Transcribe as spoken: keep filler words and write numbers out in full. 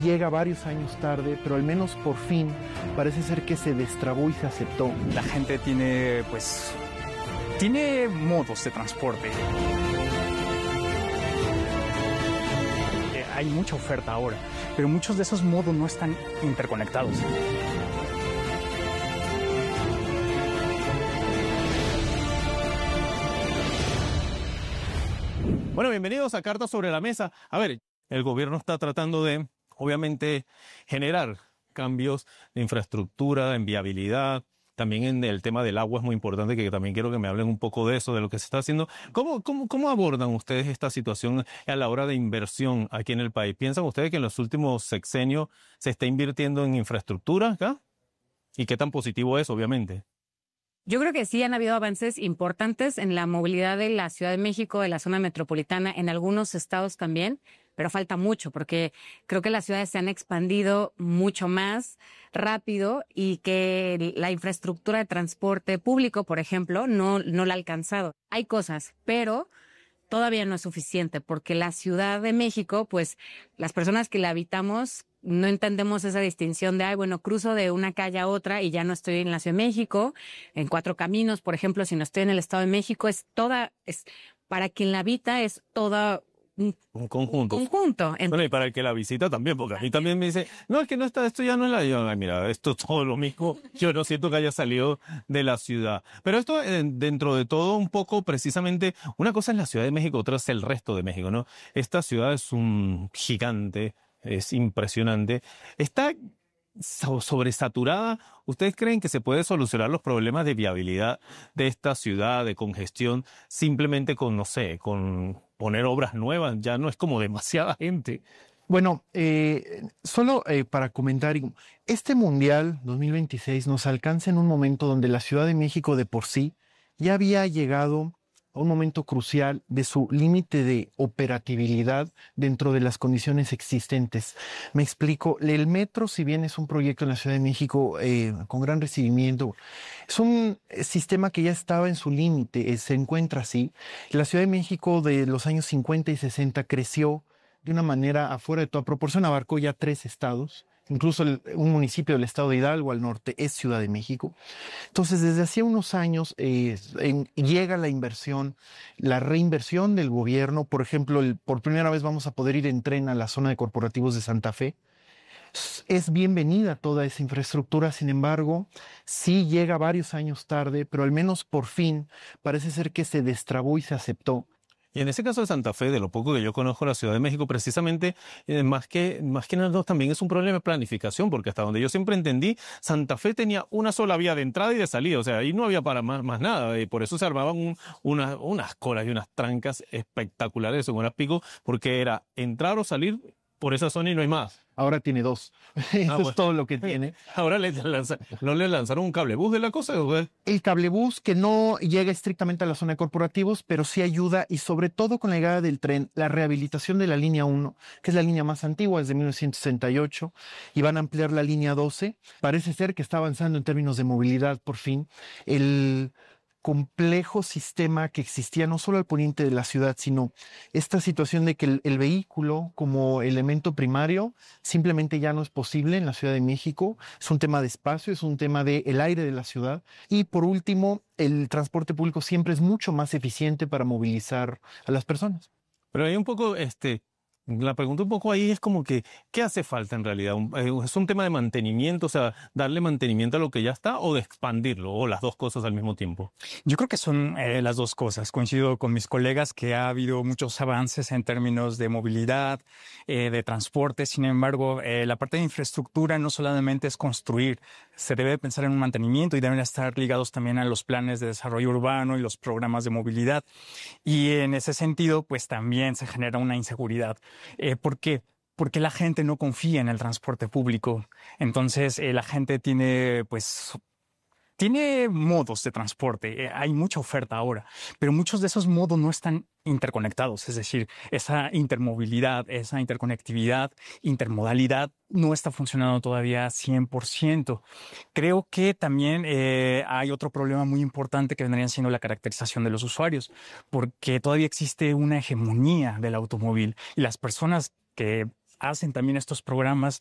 Llega varios años tarde, pero al menos por fin parece ser que se destrabó y se aceptó. La gente tiene, pues, tiene modos de transporte. Eh, hay mucha oferta ahora, pero muchos de esos modos no están interconectados. Bueno, bienvenidos a Cartas sobre la Mesa. A ver, el gobierno está tratando de, obviamente, generar cambios de infraestructura, en viabilidad. También en el tema del agua es muy importante, que también quiero que me hablen un poco de eso, de lo que se está haciendo. ¿Cómo, cómo, cómo abordan ustedes esta situación a la hora de inversión aquí en el país? ¿Piensan ustedes que en los últimos sexenios se está invirtiendo en infraestructura acá? ¿Y qué tan positivo es, obviamente? Yo creo que sí han habido avances importantes en la movilidad de la Ciudad de México, de la zona metropolitana, en algunos estados también, pero falta mucho porque creo que las ciudades se han expandido mucho más rápido y que la infraestructura de transporte público, por ejemplo, no, no la ha alcanzado. Hay cosas, pero todavía no es suficiente porque la Ciudad de México, pues las personas que la habitamos no entendemos esa distinción de, ay, bueno, cruzo de una calle a otra y ya no estoy en la Ciudad de México, en Cuatro Caminos, por ejemplo, si no estoy en el Estado de México, es toda, es para quien la habita es toda un, un conjunto. conjunto. Bueno, y para el que la visita también, porque a mí también me dice, no, es que no está, esto ya no es la... Yo, ay, mira, esto es todo lo mismo, yo no siento que haya salido de la ciudad. Pero esto, eh, dentro de todo, un poco, precisamente, una cosa es la Ciudad de México, otra es el resto de México, ¿no? Esta ciudad es un gigante, es impresionante. Está sobresaturada. ¿Ustedes creen que se puede solucionar los problemas de viabilidad de esta ciudad, de congestión, simplemente con, no sé, con poner obras nuevas? Ya no es como demasiada gente. Bueno, eh, solo eh, para comentar, este Mundial dos mil veintiséis nos alcanza en un momento donde la Ciudad de México de por sí ya había llegado a un momento crucial de su límite de operatividad dentro de las condiciones existentes. Me explico, el metro, si bien es un proyecto en la Ciudad de México eh, con gran recibimiento, es un sistema que ya estaba en su límite, eh, se encuentra así. La Ciudad de México de los años cincuenta y sesenta creció de una manera afuera de toda proporción, abarcó ya tres estados. Incluso el, un municipio del estado de Hidalgo al norte es Ciudad de México. Entonces, desde hacía unos años eh, en, llega la inversión, la reinversión del gobierno. Por ejemplo, el, por primera vez vamos a poder ir en tren a la zona de corporativos de Santa Fe. Es bienvenida toda esa infraestructura, sin embargo, sí llega varios años tarde, pero al menos por fin parece ser que se destrabó y se aceptó. Y en ese caso de Santa Fe, de lo poco que yo conozco la Ciudad de México, precisamente, eh, más que más que nada también es un problema de planificación, porque hasta donde yo siempre entendí, Santa Fe tenía una sola vía de entrada y de salida, o sea, ahí no había para más, más nada, y por eso se armaban un, una, unas colas y unas trancas espectaculares en horas pico, porque era entrar o salir por esa zona y no hay más. Ahora tiene dos. Eso ah, bueno. Es todo lo que tiene. Ahora le lanza, ¿no le lanzaron un cablebús de la cosa? El cablebús que no llega estrictamente a la zona de corporativos, pero sí ayuda, y sobre todo con la llegada del tren, la rehabilitación de la línea uno, que es la línea más antigua, es de mil novecientos sesenta y ocho, y van a ampliar la línea doce. Parece ser que está avanzando en términos de movilidad por fin. El complejo sistema que existía no solo al poniente de la ciudad, sino esta situación de que el, el vehículo como elemento primario simplemente ya no es posible en la Ciudad de México. Es un tema de espacio, es un tema del aire de la ciudad. Y por último, el transporte público siempre es mucho más eficiente para movilizar a las personas. Pero hay un poco, este, la pregunta un poco ahí es como que, ¿qué hace falta en realidad? ¿Es un tema de mantenimiento, o sea, darle mantenimiento a lo que ya está, o de expandirlo, o las dos cosas al mismo tiempo? Yo creo que son eh, las dos cosas. Coincido con mis colegas que ha habido muchos avances en términos de movilidad, eh, de transporte. Sin embargo, eh, la parte de infraestructura no solamente es construir, se debe pensar en un mantenimiento y deben estar ligados también a los planes de desarrollo urbano y los programas de movilidad. Y en ese sentido, pues también se genera una inseguridad. Eh, ¿Por qué? Porque la gente no confía en el transporte público. Entonces, eh, la gente tiene, pues, tiene modos de transporte. Eh, hay mucha oferta ahora, pero muchos de esos modos no están interconectados. Es decir, esa intermovilidad, esa interconectividad, intermodalidad no está funcionando todavía cien por ciento. Creo que también eh, hay otro problema muy importante que vendría siendo la caracterización de los usuarios, porque todavía existe una hegemonía del automóvil y las personas que hacen también estos programas